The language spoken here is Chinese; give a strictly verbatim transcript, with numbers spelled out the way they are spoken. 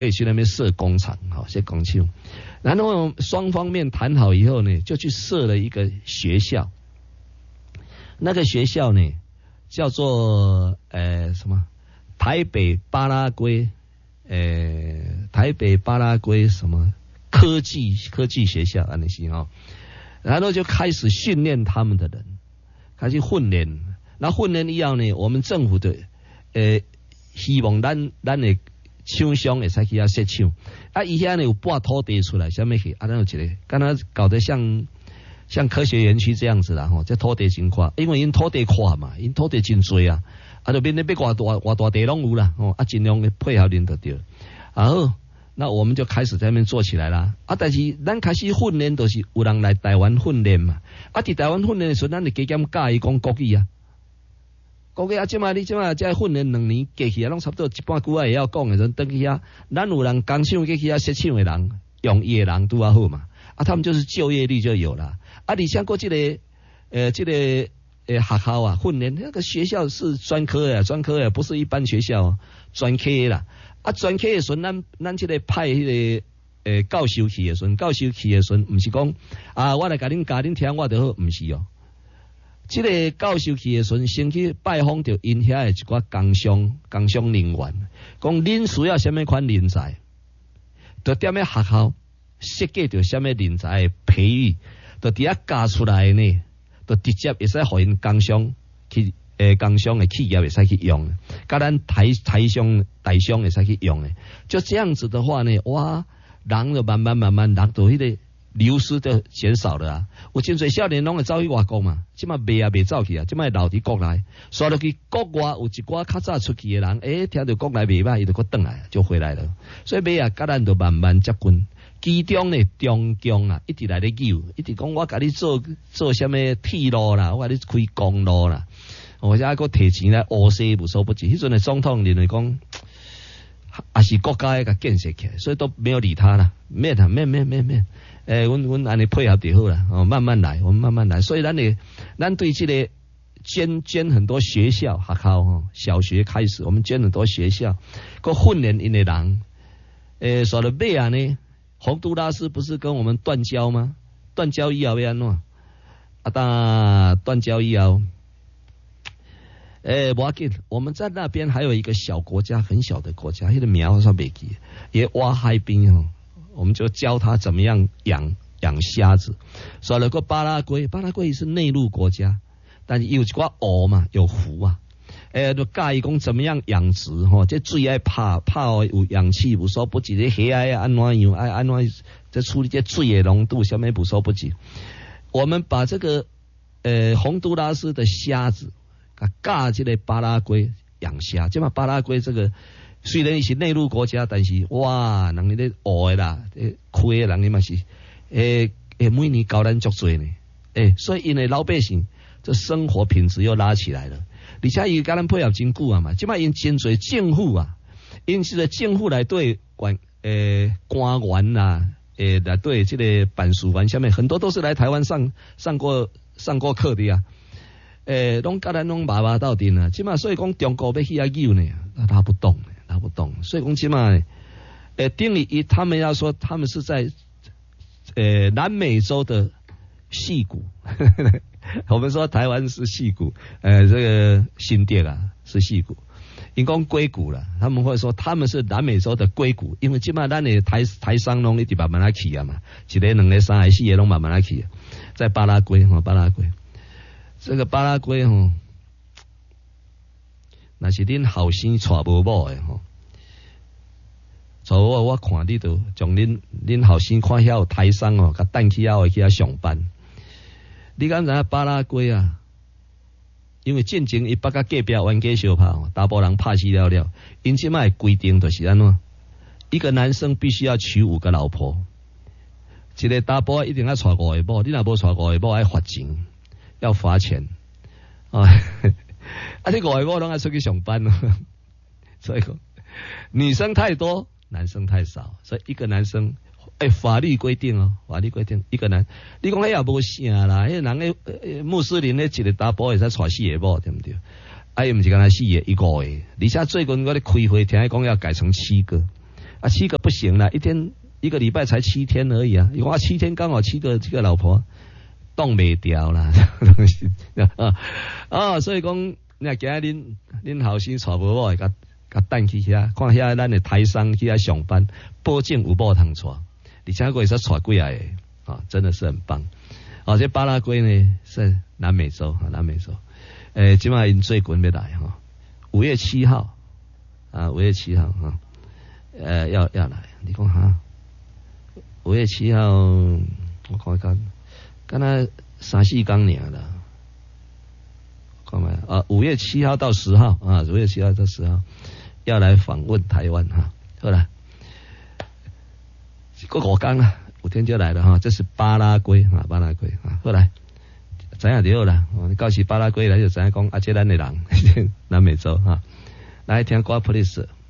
可以去那边设工厂，好设工厂。然后双方面谈好以后呢，就去设了一个学校。那个学校呢，叫做呃什么？台北巴拉圭，呃台北巴拉圭什么科技科技学校啊那些哦。然后就开始训练他们的人，开始训练。那训练以后呢，我们政府的呃希望咱咱的厂商会使去遐设厂。啊，以前呢有拨土地出来，什么去？啊，咱有一个，刚刚搞得像像科学园区这样子啦，吼，这土地真宽，因为因土地宽嘛，因土地真多啊，啊，就变得要偌大偌大地拢有啦，哦，啊，尽量配合恁就对。然后，那我们就开始在那边做起来啦。啊，但是咱开始训练都是有人来台湾训练嘛。啊，伫台湾训练的时候，咱就加减教伊讲国语啊。国语啊，即马你即马再训练两年，过去啊，拢差不多一半句话会晓讲的人，等去啊，咱有人工厂去去啊设厂的人，用伊的人拄啊好嘛。啊，他们就是就业率就有了。啊，你像过这个呃这个呃学校啊，训练那个学校是专科的，专科的不是一般学校哦，专科的啦。啊，专科的时阵，咱咱这个派迄、那个呃教授去的时阵，教授去的时阵，唔是讲啊，我来甲恁教恁听我就好，唔是哦。这个教授去的时阵，先去拜访着因遐的一寡工商工商人员，讲恁需要什么款人才，就踮咧学校设计着什么人才的培育，就伫遐教出来呢，就直接会使互因工商去。诶，工商的企业会使去用，甲咱台台商、台商会使去用诶，就这样子的话呢，哇，人就慢慢慢慢，人就迄个流失就减少了啊。有真侪少年拢会走去外国嘛，即马卖啊卖走去啊，即马留伫国内，刷落去国外有一寡较早出去诶人，诶，听到国内卖歹，伊就搁转来就回来了。所以卖啊，甲咱就慢慢接近。其中呢，中共啊，一直来咧救，一直讲我甲你做做什么铁路啦，我甲你开公路啦。我现在个提钱来乌西无所不及，迄阵的总统认为讲，也是国家一个建设起来，所以都没有理他了，免他免免免免，诶，阮阮安尼配合就好了，哦，慢慢来，我们慢慢来。所以咱呢，咱对这个捐捐很多学校学校哦，小学开始，我们捐很多学校，个训练因的人，诶，说了尾啊呢，洪都拉斯不是跟我们断交吗？断交以后要安怎？啊，当断交以后。诶，我记我们在那边还有一个小国家，很小的国家，那个苗上没记，也挖海滨哦，我们就教他怎么样养养虾子。说了个巴拉圭，巴拉圭是内陆国家，但是有一寡湖嘛，有湖啊，诶，就教伊讲怎么样养殖吼，这水爱拍拍有氧气，无所不及，这虾爱安怎样，爱安怎这处理这水的浓度，下面无所不及。我们把这个呃洪都拉斯的虾子。教这个巴拉圭养虾，即嘛巴拉圭这个虽然是内陆国家，但是哇，人哋咧学的啦，开的人哋嘛是，诶诶，每年交咱足多呢，诶，所以因为老百姓这生活品质又拉起来了，而且伊甲咱配合真久啊嘛，即嘛因真侪政府啊，因是政府来对官诶官员啦，诶来对这个办事员下面很多都是来台湾上上过上过课的呀。诶，拢甲咱拢麻麻到底啊！起码所以讲中国要去遐救呢，他不动，他不动。所以讲起码，诶，丁理一他们要说他们是在呃南美洲的矽谷，我们说台湾是矽谷，呃，这个新店啊是矽谷，因讲硅谷了，他们会说他们是南美洲的硅谷，因为起码咱的台台商拢一直慢慢来起啊嘛，一个两个三个四个拢慢慢来起，在巴拉圭哈，巴拉圭。这个巴拉圭吼，那是恁后生娶无某的吼，所以我我看你都从恁恁后生看遐有台商哦，甲等去遐去遐上班。你敢知影巴拉圭啊？因为战争伊北甲隔壁冤家相拍，大部人拍死了了。因即卖规定就是安怎？一个男生必须要娶五个老婆，一个大波一定要娶五个某，你若无娶五个某，要罚钱。要罚钱啊！啊，这个外国人还出去上班咯，所以讲女生太多，男生太少，所以一个男生，哎，法律规定哦，法律规定一个男，你讲迄也无啥啦，迄人咧穆斯林咧一个大波会使娶四个某，对不对？啊，又唔是干那四个，一个个，而且最近我咧开会听讲要改成七个， 啊，七个不行了，一天一个礼拜才七天而已啊！哇，七天刚好七个七个老婆冻没掉啦，东西啊啊！所以讲，你今日恁恁后生娶无某，甲甲等去遐，看遐咱的台商去遐上班，保证有某通娶，而且会使娶几个啊，真的是很棒。哦，这巴拉圭呢是南美洲啊，南美洲。诶，今晚因最近要来哈，五月七号啊，五月七号哈，呃，要要来，你讲哈，五月七号，我看看，刚才三四天尔啦，看没啊？五月七号到十号啊，五月七号到十号要来访问台湾哈，好啦，过五天啦。五天就来了哈，这是巴拉圭啊，巴拉圭啊，后来知影就好啦。你到时巴拉圭来就知影讲啊，这咱的人南美洲哈，来听歌 please。